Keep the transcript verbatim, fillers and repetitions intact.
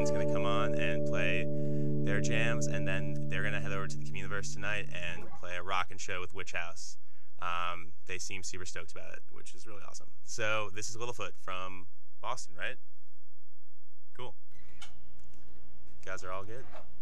band's going to come on and play their jams, and then they're going to head over to the Communiverse tonight and play a rockin' show with Witch House. Um, they seem super stoked about it, which is really awesome. So this is Littlefoot from Boston, right? Cool. You guys are all good?